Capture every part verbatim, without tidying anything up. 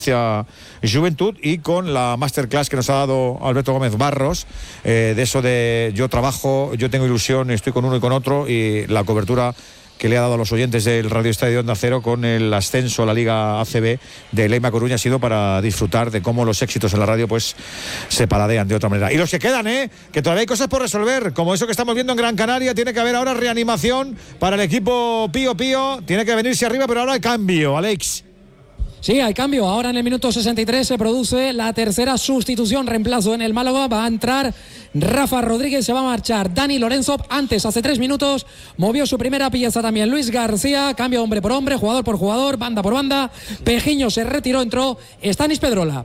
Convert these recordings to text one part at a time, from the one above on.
hacia Juventud, y con la masterclass que nos ha dado Alberto Gómez Barros, eh, de eso de yo trabajo, yo tengo ilusión, estoy con uno y con otro, y la cobertura que le ha dado a los oyentes del Radio Estadio Onda Cero con el ascenso a la Liga A C B de Leima Coruña ha sido para disfrutar de cómo los éxitos en la radio pues se paladean de otra manera. Y los que quedan, ¿eh? que todavía hay cosas por resolver, como eso que estamos viendo en Gran Canaria. Tiene que haber ahora reanimación para el equipo Pío Pío, tiene que venirse arriba, pero ahora hay cambio, Alex. Sí, hay cambio. Ahora en el minuto sesenta y tres se produce la tercera sustitución, reemplazo en el Málaga. Va a entrar Rafa Rodríguez, se va a marchar Dani Lorenzo. Antes, hace tres minutos, movió su primera pieza también Luis García. Cambio hombre por hombre, jugador por jugador, banda por banda. Pejiño se retiró, entró Stanis Pedrola.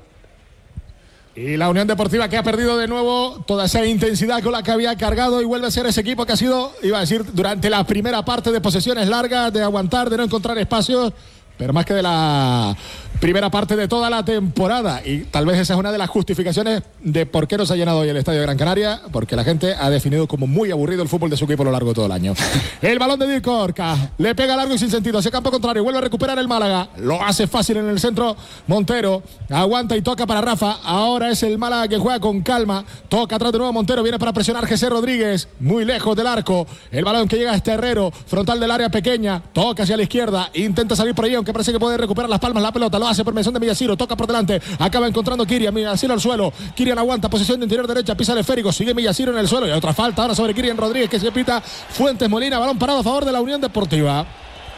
Y la Unión Deportiva, que ha perdido de nuevo toda esa intensidad con la que había cargado, y vuelve a ser ese equipo que ha sido, iba a decir, durante la primera parte, de posesiones largas, de aguantar, de no encontrar espacios, pero más que de la primera parte de toda la temporada. Y tal vez esa es una de las justificaciones de por qué no se ha llenado hoy el Estadio de Gran Canaria, porque la gente ha definido como muy aburrido el fútbol de su equipo a lo largo de todo el año. El balón de Dirk Orca le pega largo y sin sentido hacia campo contrario, vuelve a recuperar el Málaga, lo hace fácil en el centro. Montero aguanta y toca para Rafa. Ahora es el Málaga que juega con calma, toca atrás de nuevo Montero, viene para presionar José Rodríguez, muy lejos del arco. El balón que llega a este Herrero, frontal del área pequeña, toca hacia la izquierda, intenta salir por ahí, aunque parece que puede recuperar las palmas la pelota, lo hace por mención de Millasiro, toca por delante, acaba encontrando Kirian, Millasiro al suelo, Kirian aguanta, posesión de interior derecha, pisa el esférico, sigue Millasiro en el suelo, y otra falta ahora sobre Kirian Rodríguez que se pita. Fuentes Molina, balón parado a favor de la Unión Deportiva.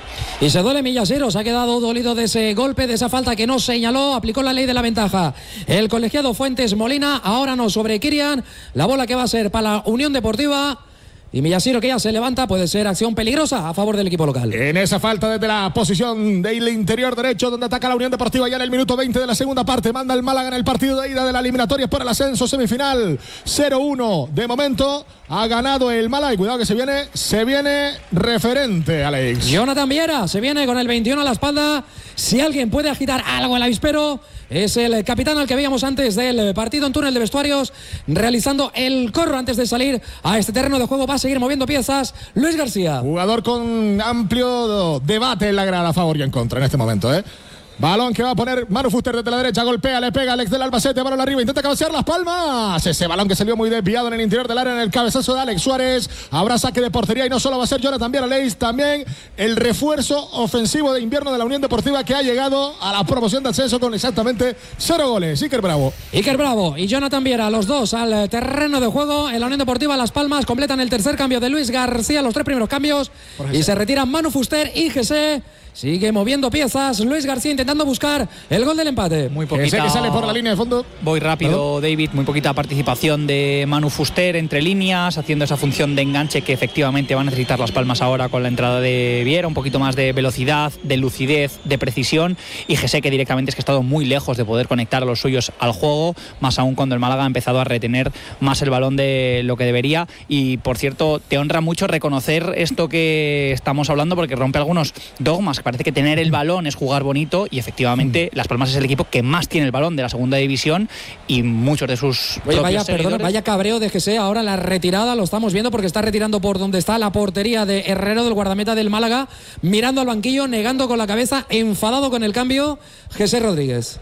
Y se duele Millasiro, se ha quedado dolido de ese golpe, de esa falta que no señaló, aplicó la ley de la ventaja el colegiado Fuentes Molina. Ahora no sobre Kirian, la bola que va a ser para la Unión Deportiva. Y Millasiro, que ya se levanta, puede ser acción peligrosa a favor del equipo local. En esa falta desde la posición del interior derecho, donde ataca la Unión Deportiva ya en el minuto veinte de la segunda parte, manda el Málaga en el partido de ida de la eliminatoria por el ascenso semifinal. cero uno de momento, ha ganado el Málaga, y cuidado que se viene, se viene referente, Alex. Jonathan Viera se viene con el veintiuno a la espalda. Si alguien puede agitar algo el avispero, es el capitán al que veíamos antes del partido en túnel de vestuarios, realizando el corro antes de salir a este terreno de juego. Va a seguir moviendo piezas Luis García. Jugador con amplio debate en la grada, a favor y en contra en este momento, ¿eh? Balón que va a poner Manu Fuster desde la derecha, golpea, le pega Alex del Albacete, balón arriba, intenta cabecear Las Palmas. Ese balón que salió muy desviado en el interior del área, en el cabezazo de Alex Suárez. Habrá saque de portería, y no solo va a ser Jonathan Viera, Alex, también el refuerzo ofensivo de invierno de la Unión Deportiva, que ha llegado a la promoción de ascenso con exactamente cero goles. Iker Bravo. Iker Bravo y Jonathan Viera, los dos al terreno de juego en la Unión Deportiva Las Palmas. Completan el tercer cambio de Luis García, los tres primeros cambios, y se retiran Manu Fuster y José. Sigue moviendo piezas Luis García, intentando buscar el gol del empate. Muy poquita, Ese que sale por la línea de fondo. Voy rápido, ¿Perdón? David. Muy poquita participación de Manu Fuster entre líneas, haciendo esa función de enganche que efectivamente va a necesitar Las Palmas ahora con la entrada de Viera. Un poquito más de velocidad, de lucidez, de precisión. Y José, que directamente es que ha estado muy lejos de poder conectar a los suyos al juego, más aún cuando el Málaga ha empezado a retener más el balón de lo que debería. Y por cierto, te honra mucho reconocer esto que estamos hablando, porque rompe algunos dogmas. Parece que tener el balón es jugar bonito, y efectivamente Las Palmas es el equipo que más tiene el balón de la segunda división, y muchos de sus Oye, vaya, seguidores... perdona, vaya cabreo de José ahora la retirada, lo estamos viendo porque está retirando por donde está la portería de Herrero, del guardameta del Málaga, mirando al banquillo, negando con la cabeza, enfadado con el cambio, José Rodríguez.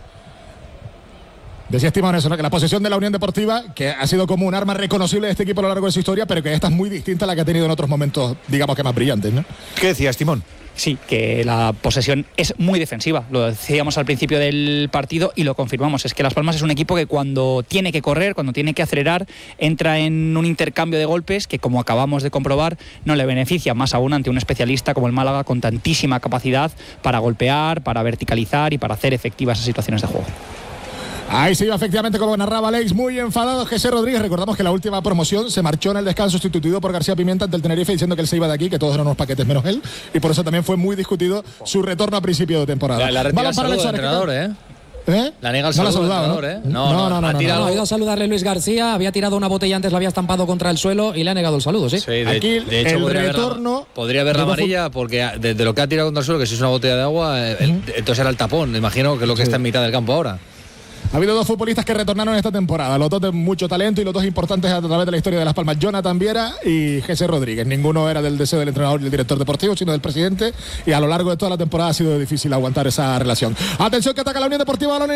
Decía Estimón eso, ¿no? Que la posesión de la Unión Deportiva, que ha sido como un arma reconocible de este equipo a lo largo de su historia, pero que esta es muy distinta a la que ha tenido en otros momentos, digamos que más brillantes, ¿no? ¿Qué decía Estimón? Sí, que la posesión es muy defensiva. Lo decíamos al principio del partido y lo confirmamos. Es que Las Palmas es un equipo que cuando tiene que correr, cuando tiene que acelerar, entra en un intercambio de golpes que, como acabamos de comprobar, no le beneficia, más aún ante un especialista como el Málaga, con tantísima capacidad para golpear, para verticalizar y para hacer efectivas esas situaciones de juego. Ahí se iba efectivamente, como narraba Alex, muy enfadado José Rodríguez. Recordamos que la última promoción se marchó en el descanso, sustituido por García Pimienta ante el Tenerife, diciendo que él se iba de aquí, que todos eran unos paquetes menos él, y por eso también fue muy discutido su retorno a principio de temporada. La, la retira el saludo del entrenador, ¿eh? ¿Eh? La niega el no saludo la del entrenador, ¿no? ¿eh? No, no, no. no, no, no, no. Ha ido a saludarle Luis García, había tirado una botella antes, la había estampado contra el suelo y le ha negado el saludo, ¿sí? Sí, de, aquí de hecho el podría retorno... Haber la, podría haber la amarilla, porque desde lo que ha tirado contra el suelo, que si es una botella de agua, el, uh-huh. entonces era el tapón. Me imagino que es lo que sí. está en mitad del campo ahora. Ha habido dos futbolistas que retornaron esta temporada, los dos de mucho talento y los dos importantes a través de la historia de Las Palmas, Jonathan Viera y Jesse Rodríguez. Ninguno era del deseo del entrenador y el director deportivo, sino del presidente, y a lo largo de toda la temporada ha sido difícil aguantar esa relación. Atención que ataca la Unión Deportiva Balones.